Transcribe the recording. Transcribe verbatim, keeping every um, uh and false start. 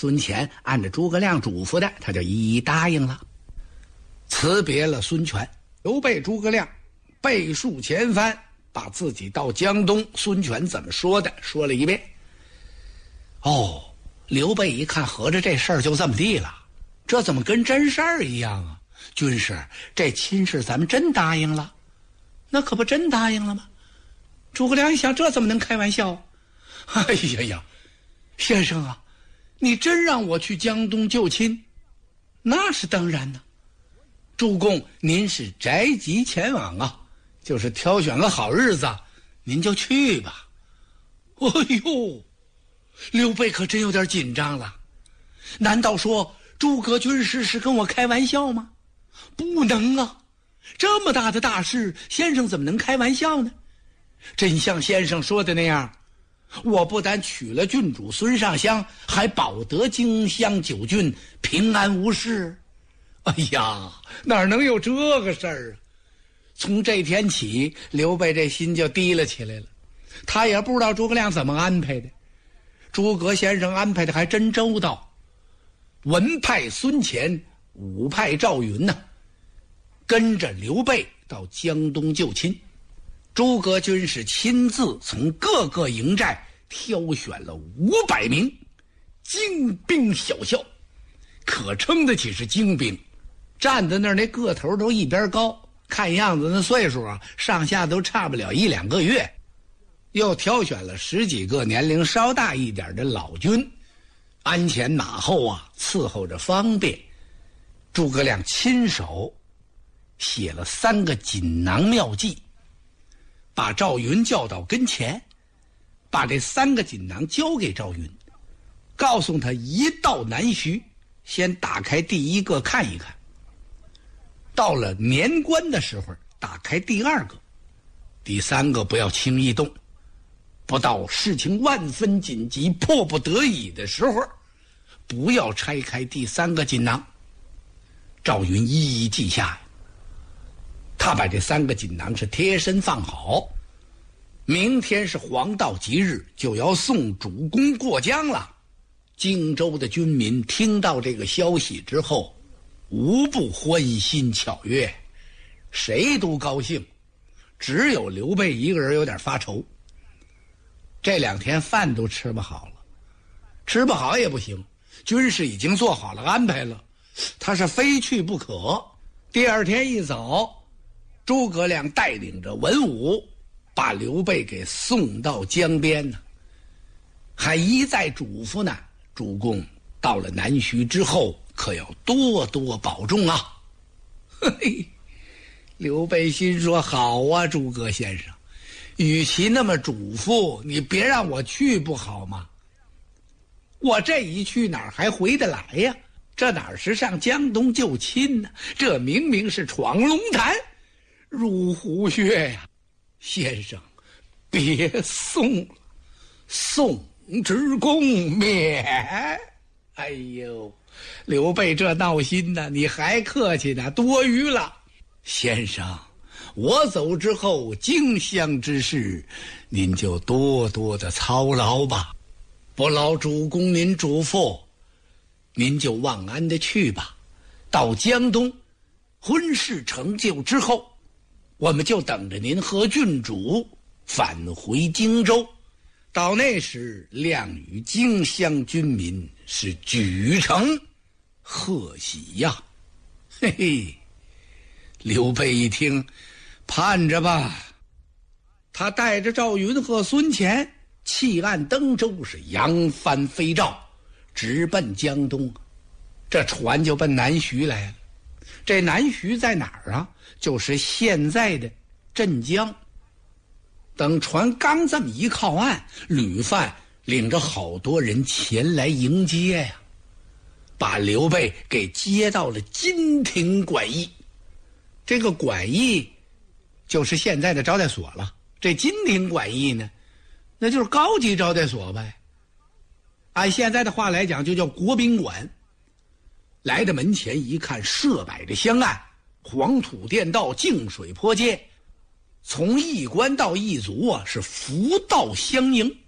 孙权按照诸葛亮嘱咐的，他就一一答应了。辞别了孙权，刘备、诸葛亮背数前番，把自己到江东孙权怎么说的说了一遍。哦，刘备一看，合着这事儿就这么地了，这怎么跟真事儿一样啊？军师，这亲事咱们真答应了？那可不真答应了吗？诸葛亮一想，这怎么能开玩笑？哎呀呀，先生啊，你真让我去江东救亲？那是当然的。主公，您是宅急前往啊，就是挑选个好日子，您就去吧。哎呦，刘备可真有点紧张了。难道说诸葛军师是跟我开玩笑吗？不能啊，这么大的大事，先生怎么能开玩笑呢？真像先生说的那样，我不但娶了郡主孙尚香，还保得荆襄九郡平安无事。哎呀，哪能有这个事儿啊？从这天起，刘备这心就提了起来了。他也不知道诸葛亮怎么安排的，诸葛先生安排的还真周到。文派孙乾，武派赵云呢、啊，跟着刘备到江东救亲。诸葛军是亲自从各个营寨挑选了五百名精兵小校，可称得起是精兵。站在那儿那个头都一边高，看样子那岁数啊，上下都差不了一两个月。又挑选了十几个年龄稍大一点的老军，鞍前马后啊，伺候着方便。诸葛亮亲手写了三个锦囊妙计，把赵云叫到跟前，把这三个锦囊交给赵云，告诉他一到南徐，先打开第一个看一看，到了年关的时候打开第二个，第三个不要轻易动，不到事情万分紧急迫不得已的时候，不要拆开第三个锦囊。赵云一一记下，他把这三个锦囊是贴身放好。明天是黄道吉日，就要送主公过江了。荆州的军民听到这个消息之后，无不欢欣巧悦，谁都高兴，只有刘备一个人有点发愁。这两天饭都吃不好了，吃不好也不行，军事已经做好了安排了，他是非去不可。第二天一早，诸葛亮带领着文武把刘备给送到江边呢，还一再嘱咐呢，主公到了南徐之后可要多多保重啊。嘿，刘备心说，好啊，诸葛先生，与其那么嘱咐，你别让我去不好吗？我这一去哪儿还回得来呀？这哪是上江东救亲呢？这明明是闯龙潭入虎穴呀！先生，别送了，送之共勉。哎呦，刘备这闹心呢，你还客气呢，多余了。先生，我走之后，荆襄之事，您就多多的操劳吧，不劳主公您嘱咐，您就忘安的去吧。到江东，婚事成就之后，我们就等着您和郡主返回荆州。到那时，亮与荆襄军民是举城贺喜呀！嘿嘿，刘备一听，盼着吧。他带着赵云和孙乾弃岸登舟，是扬帆飞赵，直奔江东。这船就奔南徐来了。这南徐在哪儿啊？就是现在的镇江。等船刚这么一靠岸，吕范领着好多人前来迎接呀，把刘备给接到了金庭馆驿。这个馆驿就是现在的招待所了，这金庭馆驿呢，那就是高级招待所呗。按现在的话来讲，就叫国宾馆。来到门前一看，设摆着香案，黄土垫道，净水坡阶，从驿官到驿卒啊，是福道相迎。